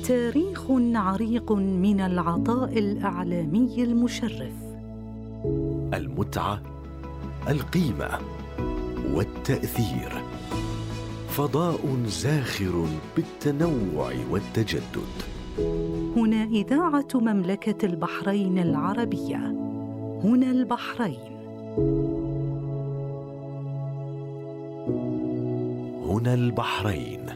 تاريخ عريق من العطاء الإعلامي المشرف. المتعة، القيمة والتأثير. فضاء زاخر بالتنوع والتجدد. هنا إذاعة مملكة البحرين العربية. هنا البحرين. هنا البحرين.